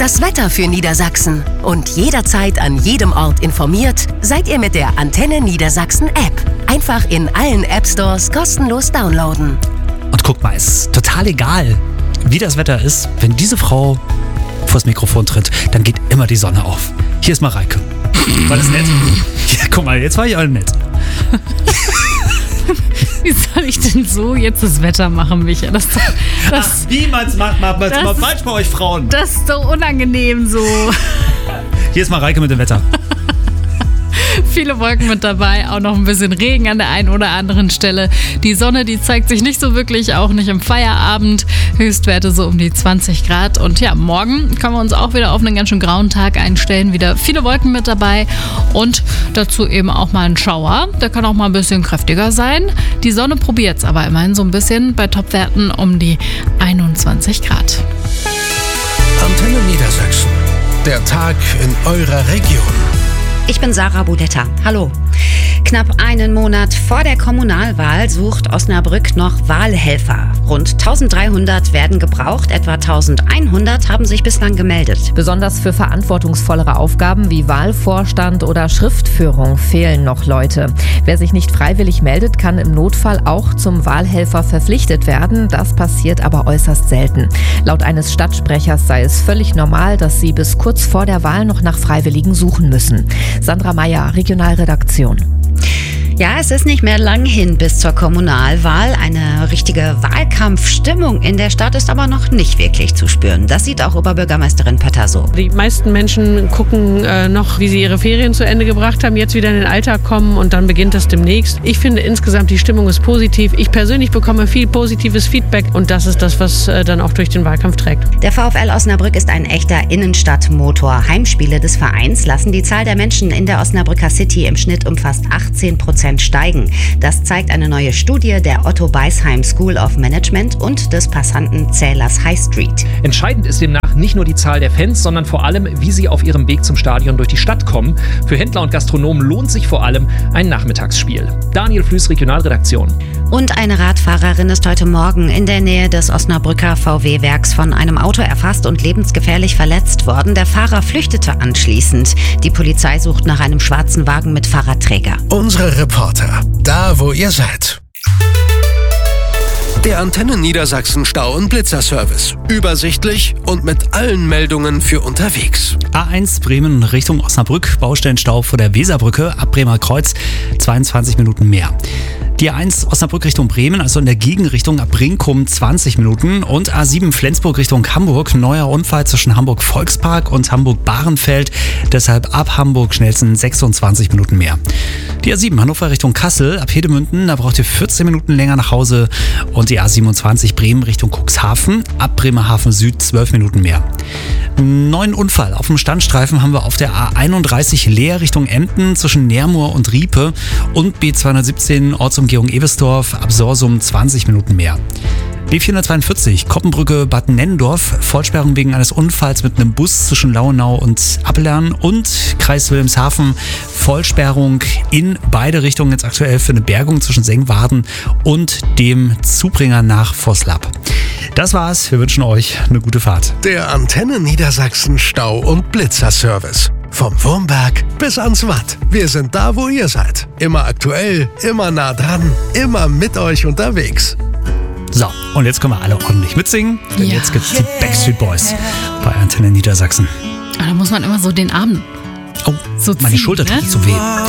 Das Wetter für Niedersachsen. Und jederzeit an jedem Ort informiert seid ihr mit der Antenne Niedersachsen App. Einfach in allen App-Stores kostenlos downloaden. Und guck mal, es ist total egal, wie das Wetter ist. Wenn diese Frau vors Mikrofon tritt, dann geht immer die Sonne auf. Hier ist Mareike. War das nett? Ja, guck mal, jetzt war ich auch nett. Wie soll ich denn so jetzt das Wetter machen, Micha? Wie man es macht man es immer falsch bei euch Frauen. Das ist so unangenehm so. Hier ist Mareike mit dem Wetter. Viele Wolken mit dabei, auch noch ein bisschen Regen an der einen oder anderen Stelle. Die Sonne, die zeigt sich nicht so wirklich, auch nicht im Feierabend. Höchstwerte so um die 20 Grad. Und ja, morgen können wir uns auch wieder auf einen ganz schön grauen Tag einstellen. Wieder viele Wolken mit dabei und dazu eben auch mal ein Schauer. Der kann auch mal ein bisschen kräftiger sein. Die Sonne probiert es aber immerhin so ein bisschen bei Topwerten um die 21 Grad. Antenne Niedersachsen. Der Tag in eurer Region. Ich bin Sarah Budetta. Hallo. Knapp einen Monat vor der Kommunalwahl sucht Osnabrück noch Wahlhelfer. Rund 1300 werden gebraucht, etwa 1100 haben sich bislang gemeldet. Besonders für verantwortungsvollere Aufgaben wie Wahlvorstand oder Schriftführung fehlen noch Leute. Wer sich nicht freiwillig meldet, kann im Notfall auch zum Wahlhelfer verpflichtet werden. Das passiert aber äußerst selten. Laut eines Stadtsprechers sei es völlig normal, dass sie bis kurz vor der Wahl noch nach Freiwilligen suchen müssen. Sandra Meyer, Regionalredaktion. Ja, es ist nicht mehr lang hin bis zur Kommunalwahl. Eine richtige Wahlkampfstimmung in der Stadt ist aber noch nicht wirklich zu spüren. Das sieht auch Oberbürgermeisterin Pötter so. Die meisten Menschen gucken noch, wie sie ihre Ferien zu Ende gebracht haben, jetzt wieder in den Alltag kommen und dann beginnt das demnächst. Ich finde insgesamt, die Stimmung ist positiv. Ich persönlich bekomme viel positives Feedback und das ist das, was dann auch durch den Wahlkampf trägt. Der VfL Osnabrück ist ein echter Innenstadtmotor. Heimspiele des Vereins lassen die Zahl der Menschen in der Osnabrücker City im Schnitt um fast 18% steigen. Das zeigt eine neue Studie der Otto Beisheim School of Management und des Passantenzählers High Street. Entscheidend ist demnach nicht nur die Zahl der Fans, sondern vor allem, wie sie auf ihrem Weg zum Stadion durch die Stadt kommen. Für Händler und Gastronomen lohnt sich vor allem ein Nachmittagsspiel. Daniel Flüß, Regionalredaktion. Und eine Radfahrerin ist heute Morgen in der Nähe des Osnabrücker VW-Werks von einem Auto erfasst und lebensgefährlich verletzt worden. Der Fahrer flüchtete anschließend. Die Polizei sucht nach einem schwarzen Wagen mit Fahrradträger. Unsere Reporter, da wo ihr seid. Der Antenne Niedersachsen Stau- und Blitzerservice. Übersichtlich und mit allen Meldungen für unterwegs. A1 Bremen Richtung Osnabrück, Baustellenstau vor der Weserbrücke, ab Bremer Kreuz, 22 Minuten mehr. Die A1 Osnabrück Richtung Bremen, also in der Gegenrichtung ab Brinkum 20 Minuten. Und A7 Flensburg Richtung Hamburg, neuer Unfall zwischen Hamburg-Volkspark und Hamburg-Bahrenfeld. Deshalb ab Hamburg schnellsten 26 Minuten mehr. Die A7 Hannover Richtung Kassel, ab Hedemünden, da braucht ihr 14 Minuten länger nach Hause. Und die A27 Bremen Richtung Cuxhaven, ab Bremerhaven Süd 12 Minuten mehr. Einen neuen Unfall auf dem Standstreifen haben wir auf der A31 Leer Richtung Emden zwischen Neermoor und Riepe und B217 Ortsumgehung Ebersdorf, ab Sorsum 20 Minuten mehr. B442 Koppenbrücke Bad Nennendorf, Vollsperrung wegen eines Unfalls mit einem Bus zwischen Lauenau und Appelern und Kreis Wilhelmshaven, Vollsperrung in beide Richtungen jetzt aktuell für eine Bergung zwischen Sengwarden und dem Zubringer nach Vosslab. Das war's, wir wünschen euch eine gute Fahrt. Der Antenne Niedersachsen Stau- und Blitzerservice. Vom Wurmberg bis ans Watt. Wir sind da, wo ihr seid. Immer aktuell, immer nah dran, immer mit euch unterwegs. So, und jetzt können wir alle ordentlich mitsingen, denn jetzt gibt's die Backstreet Boys bei Antenne Niedersachsen. Da muss man immer so den Arm Oh, so meine ziehen, Schulter tut ne? so weh.